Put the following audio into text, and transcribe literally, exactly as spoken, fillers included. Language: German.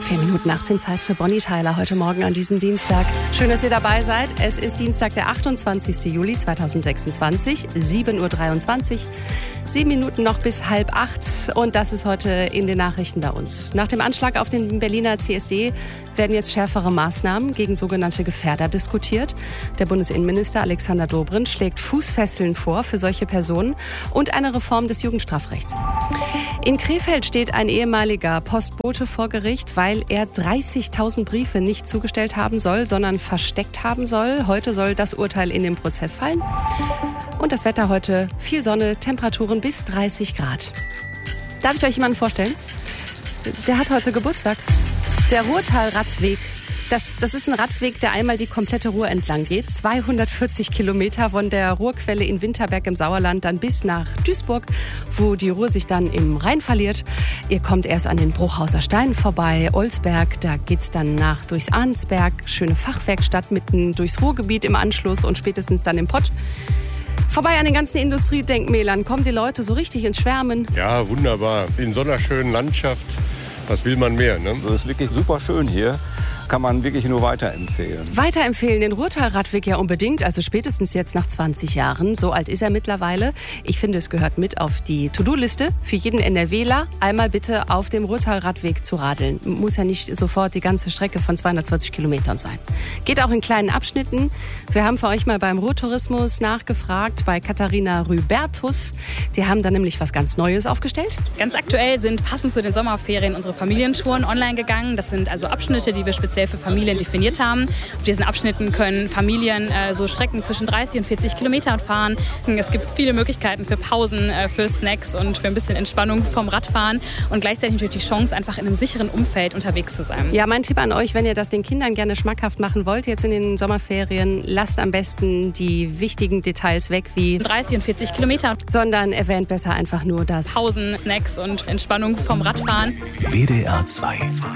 Vier Minuten achtzehn Zeit für Bonnie Tyler heute Morgen an diesem Dienstag. Schön, dass ihr dabei seid. Es ist Dienstag, der achtundzwanzigster Juli zweitausendsechsundzwanzig, sieben Uhr dreiundzwanzig. Sieben Minuten noch bis halb acht und das ist heute in den Nachrichten bei uns. Nach dem Anschlag auf den Berliner C S D werden jetzt schärfere Maßnahmen gegen sogenannte Gefährder diskutiert. Der Bundesinnenminister Alexander Dobrindt schlägt Fußfesseln vor für solche Personen und eine Reform des Jugendstrafrechts. In Krefeld steht ein ehemaliger Postbote vor Gericht, weil er dreißigtausend Briefe nicht zugestellt haben soll, sondern versteckt haben soll. Heute soll das Urteil in den Prozess fallen. Und das Wetter heute, viel Sonne, Temperaturen bis dreißig Grad. Darf ich euch jemanden vorstellen? Der hat heute Geburtstag. Der Ruhrtal-Radweg. Das, das ist ein Radweg, der einmal die komplette Ruhr entlang geht. zweihundertvierzig Kilometer von der Ruhrquelle in Winterberg im Sauerland dann bis nach Duisburg, wo die Ruhr sich dann im Rhein verliert. Ihr kommt erst an den Bruchhauser Steinen vorbei, Olsberg, da geht's dann nach durchs Arnsberg, schöne Fachwerkstatt mitten durchs Ruhrgebiet im Anschluss und spätestens dann im Pott. Vorbei an den ganzen Industriedenkmälern kommen die Leute so richtig ins Schwärmen. Ja, wunderbar. In so einer schönen Landschaft. Was will man mehr, ne? Das ist wirklich super schön hier. Kann man wirklich nur weiterempfehlen. Weiterempfehlen den Ruhrtal-Radweg ja unbedingt, also spätestens jetzt nach zwanzig Jahren. So alt ist er mittlerweile. Ich finde, es gehört mit auf die To-Do-Liste für jeden NRWler. Einmal bitte auf dem Ruhrtal-Radweg zu radeln. Muss ja nicht sofort die ganze Strecke von zweihundertvierzig Kilometern sein. Geht auch in kleinen Abschnitten. Wir haben für euch mal beim Ruhrtourismus nachgefragt, bei Katharina Rübertus. Die haben da nämlich was ganz Neues aufgestellt. Ganz aktuell sind passend zu den Sommerferien unsere Familientouren online gegangen. Das sind also Abschnitte, die wir speziell für Familien definiert haben. Auf diesen Abschnitten können Familien äh, so Strecken zwischen dreißig und vierzig Kilometern fahren. Es gibt viele Möglichkeiten für Pausen, äh, für Snacks und für ein bisschen Entspannung vom Radfahren und gleichzeitig natürlich die Chance, einfach in einem sicheren Umfeld unterwegs zu sein. Ja, mein Tipp an euch, wenn ihr das den Kindern gerne schmackhaft machen wollt, jetzt in den Sommerferien, lasst am besten die wichtigen Details weg, wie dreißig und vierzig Kilometer, sondern erwähnt besser einfach nur das Pausen, Snacks und Entspannung vom Radfahren. W D R zwei